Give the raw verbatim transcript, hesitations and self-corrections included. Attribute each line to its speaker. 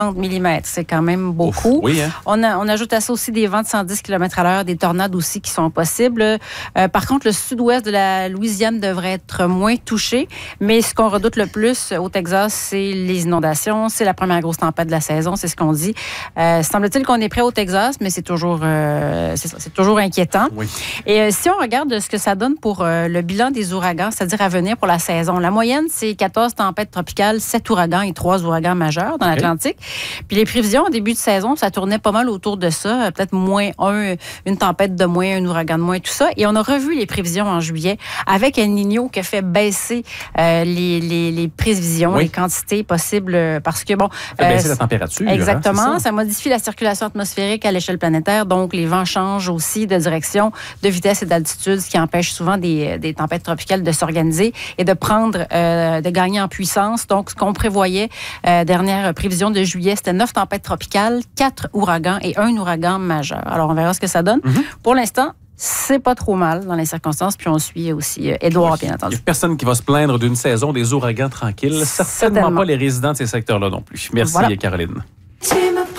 Speaker 1: millimètres, c'est quand même beaucoup.
Speaker 2: Ouf, oui, hein?
Speaker 1: on, a, on ajoute à ça aussi des vents de cent dix kilomètres à l'heure, des tornades aussi qui sont possibles. Euh, par contre, le sud-ouest de la Louisiane devrait être moins touché, mais ce qu'on redoute le plus au Texas, c'est les inondations, c'est la première grosse tempête de la saison, c'est ce qu'on dit. Euh, semble-t-il qu'on est prêt au Texas, mais c'est toujours, euh, c'est, c'est toujours inquiétant.
Speaker 2: Oui.
Speaker 1: Et euh, si on regarde ce que ça donne pour euh, le bilan des ouragans, c'est-à-dire à venir pour la saison, la moyenne, c'est quatorze tempêtes tropicales, sept ouragans et trois ouragans majeurs dans l'Atlantique. Okay. Puis les prévisions au début de saison, ça tournait pas mal autour de ça, peut-être moins un, une tempête de moins, un ouragan de moins, tout ça. Et on a revu les prévisions en juillet avec El Niño qui a fait baisser euh, les, les, les prévisions, oui. les quantités possibles, parce que bon...
Speaker 2: Ça fait baisser euh, la température.
Speaker 1: Exactement.
Speaker 2: Hein,
Speaker 1: ça? ça modifie la circulation atmosphérique à l'échelle planétaire, donc les vents changent aussi de direction, de vitesse et d'altitude, ce qui empêche souvent des, des tempêtes tropicales de s'organiser et de prendre, euh, de gagner en puissance. Donc, ce qu'on prévoyait, euh, dernière prévision de juillet, c'était neuf tempêtes tropicales, quatre ouragans et un ouragan majeur. Alors, on verra ce que ça donne. Mm-hmm. Pour l'instant, c'est pas trop mal dans les circonstances. Puis on suit aussi euh, Édouard, bien entendu.
Speaker 2: Il n'y a personne qui va se plaindre d'une saison des ouragans tranquilles. Certainement, Certainement pas les résidents de ces secteurs-là non plus. Merci, voilà. Caroline.